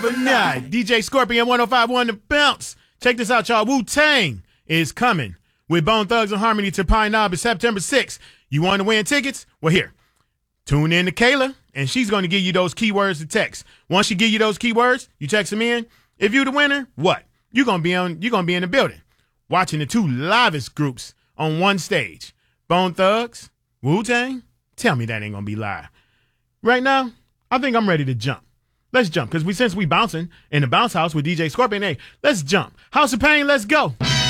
But not. DJ Scorpion 105.1 The Bounce. Check this out, y'all. Wu-Tang is coming with Bone Thugs and Harmony to Pine Knob September 6th. You want to win tickets? Well, here. Tune in to Kayla, and she's going to give you those keywords to text. Once she give you those keywords, you text them in. If you the winner, what? You're gonna be in the building, watching the two livest groups on one stage. Bone Thugs, Wu-Tang. Tell me that ain't gonna be live. Right now, I think I'm ready to jump. Let's jump, because since we bouncing in the bounce house with DJ Scorpion, hey, let's jump. House of Pain, let's go.